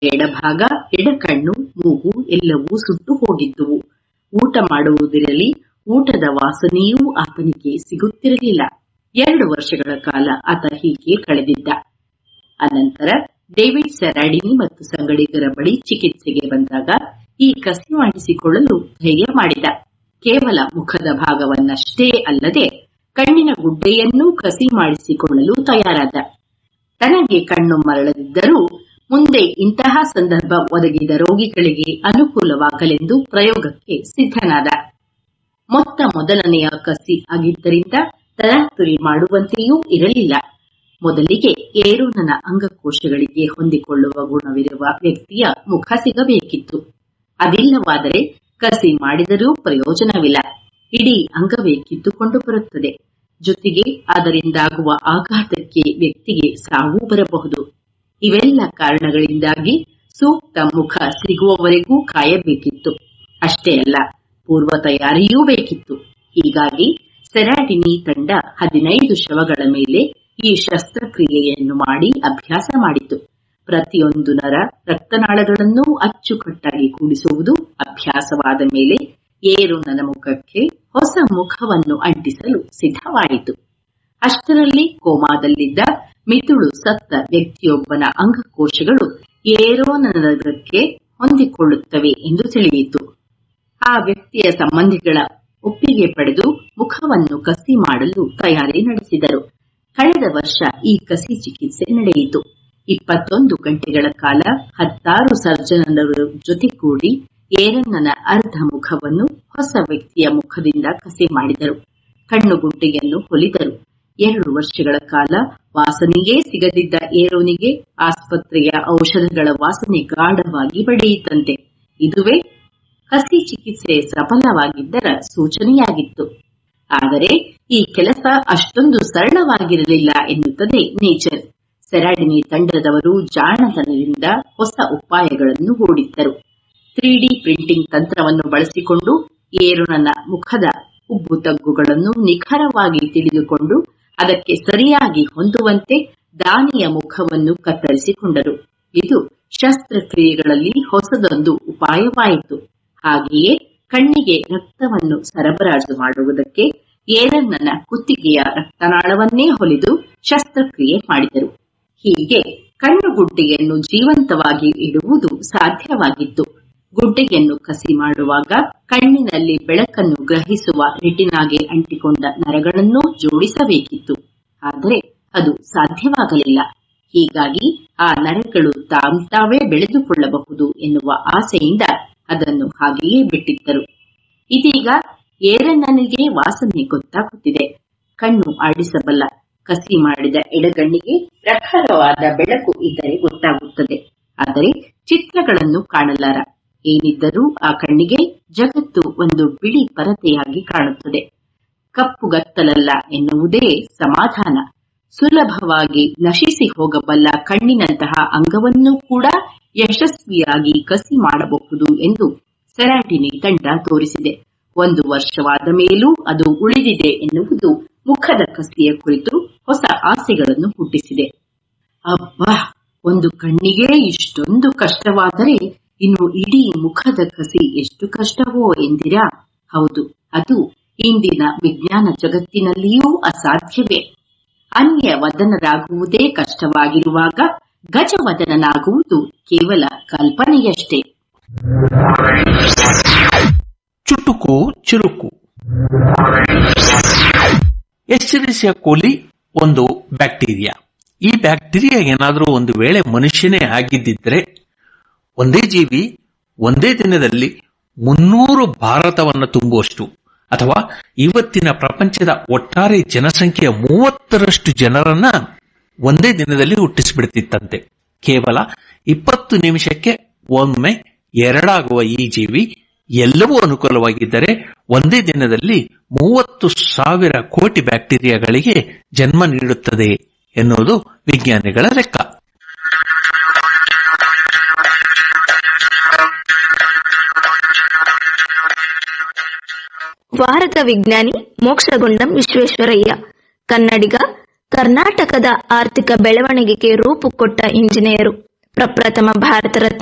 ಎಡಭಾಗ, ಎಡಕಣ್ಣು, ಮೂಗು ಎಲ್ಲವೂ ಸುಟ್ಟು ಹೋಗಿದ್ದುವು. ಊಟ ಮಾಡುವುದಿರಲಿ, ಊಟದ ವಾಸನೆಯೂ ಆತನಿಗೆ ಸಿಗುತ್ತಿರಲಿಲ್ಲ. 2 ವರ್ಷಗಳ ಕಾಲ ಆತ ಹೀಗೆ ಕಳೆದಿದ್ದ. ಅನಂತರ ಡೇವಿಡ್ ಸೆರಾಡಿನಿ ಮತ್ತು ಸಂಗಡಿಗರ ಬಳಿ ಚಿಕಿತ್ಸೆಗೆ ಬಂದಾಗ ಈ ಕಸಿ ಮಾಡಿಸಿಕೊಳ್ಳಲು ಧೈರ್ಯ ಮಾಡಿದ. ಕೇವಲ ಮುಖದ ಭಾಗವನ್ನಷ್ಟೇ ಅಲ್ಲದೆ ಕಣ್ಣಿನ ಗುಡ್ಡೆಯನ್ನೂ ಕಸಿ ಮಾಡಿಸಿಕೊಳ್ಳಲು ತಯಾರಾದ. ತನಗೆ ಕಣ್ಣು ಮರಳದಿದ್ದರೂ ಮುಂದೆ ಇಂತಹ ಸಂದರ್ಭ ಒದಗಿದ ರೋಗಿಗಳಿಗೆ ಅನುಕೂಲವಾಗಲೆಂದು ಪ್ರಯೋಗಕ್ಕೆ ಸಿದ್ಧನಾದ. ಮೊದಲನೆಯ ಕಸಿ ಆಗಿದ್ದರಿಂದ ತರಾತುರಿ ಮಾಡುವಂತೆಯೂ ಇರಲಿಲ್ಲ. ಮೊದಲಿಗೆ ಏರೋನನ ಅಂಗಕೋಶಗಳಿಗೆ ಹೊಂದಿಕೊಳ್ಳುವ ಗುಣವಿರುವ ವ್ಯಕ್ತಿಯ ಮುಖ ಸಿಗಬೇಕಿತ್ತು. ಅದಿಲ್ಲವಾದರೆ ಕಸಿ ಮಾಡಿದರೂ ಪ್ರಯೋಜನವಿಲ್ಲ. ಇಡೀ ಅಂಗವೇ ಕಿತ್ತುಕೊಂಡು ಬರುತ್ತದೆ. ಜೊತೆಗೆ ಅದರಿಂದಾಗುವ ಆಘಾತಕ್ಕೆ ವ್ಯಕ್ತಿಗೆ ಸಾವು ಬರಬಹುದು. ಇವೆಲ್ಲ ಕಾರಣಗಳಿಂದಾಗಿ ಸೂಕ್ತ ಮುಖ ಸಿಗುವವರೆಗೂ ಕಾಯಬೇಕಿತ್ತು. ಅಷ್ಟೇ ಅಲ್ಲ, ಪೂರ್ವ ತಯಾರಿಯೂ ಬೇಕಿತ್ತು. ಹೀಗಾಗಿ ಸೆರಾಡಿನಿ ತಂಡ 15 ಶವಗಳ ಮೇಲೆ ಈ ಶಸ್ತ್ರಕ್ರಿಯೆಯನ್ನು ಮಾಡಿ ಅಭ್ಯಾಸ ಮಾಡಿತು. ಪ್ರತಿಯೊಂದು ನರ, ರಕ್ತನಾಳಗಳನ್ನೂ ಅಚ್ಚುಕಟ್ಟಾಗಿ ಕೂಡಿಸುವುದು ಅಭ್ಯಾಸವಾದ ಮೇಲೆ ಏರೋನನ ಮುಖಕ್ಕೆ ಹೊಸ ಮುಖವನ್ನು ಅಂಟಿಸಲು ಸಿದ್ಧವಾಯಿತು. ಅಷ್ಟರಲ್ಲಿ ಕೋಮಾದಲ್ಲಿದ್ದ ಮಿದುಳು ಸತ್ತ ವ್ಯಕ್ತಿಯೊಬ್ಬನ ಅಂಗಕೋಶಗಳು ಏರೋನನಕ್ಕೆ ಹೊಂದಿಕೊಳ್ಳುತ್ತವೆ ಎಂದು ತಿಳಿಯಿತು. ಆ ವ್ಯಕ್ತಿಯ ಸಂಬಂಧಿಗಳ ಒಪ್ಪಿಗೆ ಪಡೆದು ಮುಖವನ್ನು ಕಸಿ ಮಾಡಲು ತಯಾರಿ ನಡೆಸಿದರು. ಕಳೆದ ವರ್ಷ ಈ ಕಸಿ ಚಿಕಿತ್ಸೆ ನಡೆಯಿತು. 21 ಗಂಟೆಗಳ ಕಾಲ 16 ಸರ್ಜನರು ಜೊತೆಗೂಡಿ ಏರನ್ನನ ಅರ್ಧ ಮುಖವನ್ನು ಹೊಸ ವ್ಯಕ್ತಿಯ ಮುಖದಿಂದ ಕಸಿ ಮಾಡಿದರು. ಕಣ್ಣುಗುಡ್ಡೆಯನ್ನು ಹೊಲಿದರು. 2 ವರ್ಷಗಳ ಕಾಲ ವಾಸನೆಯೇ ಸಿಗದಿದ್ದ ಏರೋನಿಗೆ ಆಸ್ಪತ್ರೆಯ ಔಷಧಗಳ ವಾಸನೆ ಗಾಢವಾಗಿ ಬಡಿಯಿತಂತೆ. ಇದುವೇ ಕಸಿ ಚಿಕಿತ್ಸೆ ಸಫಲವಾಗಿದ್ದರ ಸೂಚನೆಯಾಗಿತ್ತು. ಆದರೆ ಈ ಕೆಲಸ ಅಷ್ಟೊಂದು ಸರಳವಾಗಿರಲಿಲ್ಲ ಎನ್ನುತ್ತದೆ ನೇಚರ್. ಸೆರಾಡಿನಿ ತಂಡದವರು ಜಾಣತನದಿಂದ ಹೊಸ ಉಪಾಯಗಳನ್ನು ಹೂಡಿದ್ದರು. 3D ಪ್ರಿಂಟಿಂಗ್ ತಂತ್ರವನ್ನು ಬಳಸಿಕೊಂಡು ಏರೋನನ ಮುಖದ ಉಬ್ಬು ತಗ್ಗುಗಳನ್ನು ನಿಖರವಾಗಿ ತಿಳಿದುಕೊಂಡು ಅದಕ್ಕೆ ಸರಿಯಾಗಿ ಹೊಂದುವಂತೆ ದಾನಿಯ ಮುಖವನ್ನು ಕತ್ತರಿಸಿಕೊಂಡರು. ಇದು ಶಸ್ತ್ರಕ್ರಿಯೆಗಳಲ್ಲಿ ಹೊಸದೊಂದು ಉಪಾಯವಾಯಿತು. ಹಾಗೆಯೇ ಕಣ್ಣಿಗೆ ರಕ್ತವನ್ನು ಸರಬರಾಜು ಮಾಡುವುದಕ್ಕೆ ಏರನ್ನನ ಕುತ್ತಿಗೆಯ ರಕ್ತನಾಳವನ್ನೇ ಹೊಲಿದು ಶಸ್ತ್ರಕ್ರಿಯೆ ಮಾಡಿದರು. ಹೀಗೆ ಕಣ್ಣುಗುಡ್ಡೆಯನ್ನು ಜೀವಂತವಾಗಿ ಇಡುವುದು ಸಾಧ್ಯವಾಗಿತ್ತು. ಗುಡ್ಡೆಯನ್ನು ಕಸಿ ಮಾಡುವಾಗ ಕಣ್ಣಿನಲ್ಲಿ ಬೆಳಕನ್ನು ಗ್ರಹಿಸುವ ರೆಟಿನಾಗೆ ಅಂಟಿಕೊಂಡ ನರಗಳನ್ನೂ ಜೋಡಿಸಬೇಕಿತ್ತು. ಆದರೆ ಅದು ಸಾಧ್ಯವಾಗಲಿಲ್ಲ. ಹೀಗಾಗಿ ಆ ನರಗಳು ತಾವೇ ಬೆಳೆದುಕೊಳ್ಳಬಹುದು ಎನ್ನುವ ಆಸೆಯಿಂದ ಅದನ್ನು ಹಾಗೆಯೇ ಬಿಟ್ಟಿದ್ದರು. ಇದೀಗ ಏರನ್ನನಿಗೆ ವಾಸನೆ ಗೊತ್ತಾಗುತ್ತಿದೆ. ಕಣ್ಣು ಆಡಿಸಬಲ್ಲ. ಕಸಿ ಮಾಡಿದ ಎಡಗಣ್ಣಿಗೆ ಪ್ರಖರವಾದ ಬೆಳಕು ಇದ್ದರೆ ಗೊತ್ತಾಗುತ್ತದೆ. ಆದರೆ ಚಿತ್ರಗಳನ್ನು ಕಾಣಲಾರ. ಏನಿದ್ದರೂ ಆ ಕಣ್ಣಿಗೆ ಜಗತ್ತು ಒಂದು ಬಿಳಿ ಪರದೆಯಾಗಿ ಕಾಣುತ್ತದೆ. ಕಪ್ಪುಗತ್ತಲಲ್ಲ ಎನ್ನುವುದೇ ಸಮಾಧಾನ. ಸುಲಭವಾಗಿ ನಶಿಸಿ ಹೋಗಬಲ್ಲ ಕಣ್ಣಿನಂತಹ ಅಂಗವನ್ನೂ ಕೂಡ ಯಶಸ್ವಿಯಾಗಿ ಕಸಿ ಮಾಡಬಹುದು ಎಂದು ಸೆರಾಡಿನಿ ತಂಡ ತೋರಿಸಿದೆ. 1 ವರ್ಷವಾದ ಮೇಲೂ ಅದು ಉಳಿದಿದೆ ಎನ್ನುವುದು ಮುಖದ ಕಸಿಯ ಕುರಿತು ಹೊಸ ಆಸೆಗಳನ್ನು ಹುಟ್ಟಿಸಿದೆ. ಅಬ್ಬಾ, ಒಂದು ಕಣ್ಣಿಗೆ ಇಷ್ಟೊಂದು ಕಷ್ಟವಾದರೆ ಇನ್ನು ಇಡೀ ಮುಖದ ಕಸಿ ಎಷ್ಟು ಕಷ್ಟವೋ ಎಂದಿರಾ? ಹೌದು, ಅದು ಇಂದಿನ ವಿಜ್ಞಾನ ಜಗತ್ತಿನಲ್ಲಿಯೂ ಅಸಾಧ್ಯವೇ. ಅನ್ಯವದನರಾಗುವುದೇ ಕಷ್ಟವಾಗಿರುವಾಗ ಗಜವದನನಾಗುವುದು ಕೇವಲ ಕಲ್ಪನೆಯಷ್ಟೇ. ಚುಟುಕು ಚುರುಕು. ಎಸ್ಚೆರಿಚಿಯಾ ಕೋಲಿ ಒಂದು ಬ್ಯಾಕ್ಟೀರಿಯಾ. ಈ ಬ್ಯಾಕ್ಟೀರಿಯಾ ಏನಾದರೂ ಒಂದು ವೇಳೆ ಮನುಷ್ಯನೇ ಆಗಿದ್ದಿದ್ರೆ ಒಂದೇ ಜೀವಿ ಒಂದೇ ದಿನದಲ್ಲಿ 300 ಭಾರತವನ್ನು ತುಂಬುವಷ್ಟು, ಅಥವಾ ಇವತ್ತಿನ ಪ್ರಪಂಚದ ಒಟ್ಟಾರೆ ಜನಸಂಖ್ಯೆಯ 30ರಷ್ಟು ಜನರನ್ನ ಒಂದೇ ದಿನದಲ್ಲಿ ಹುಟ್ಟಿಸಿಬಿಡ್ತಿತ್ತಂತೆ. ಕೇವಲ 20 ನಿಮಿಷಕ್ಕೆ ಒಮ್ಮೆ ಎರಡಾಗುವ ಈ ಜೀವಿ ಎಲ್ಲವೂ ಅನುಕೂಲವಾಗಿದ್ದರೆ ಒಂದೇ ದಿನದಲ್ಲಿ 30,000 ಕೋಟಿ ಬ್ಯಾಕ್ಟೀರಿಯಾಗಳಿಗೆ ಜನ್ಮ ನೀಡುತ್ತದೆ ಎನ್ನುವುದು ವಿಜ್ಞಾನಿಗಳ ಲೆಕ್ಕ. ವಾರದ ವಿಜ್ಞಾನಿ ಮೋಕ್ಷಗುಂಡಂ ವಿಶ್ವೇಶ್ವರಯ್ಯ, ಕನ್ನಡಿಗ, ಕರ್ನಾಟಕದ ಆರ್ಥಿಕ ಬೆಳವಣಿಗೆಗೆ ರೂಪು ಕೊಟ್ಟ ಇಂಜಿನಿಯರು. ಪ್ರಪ್ರಥಮ ಭಾರತ ರತ್ನ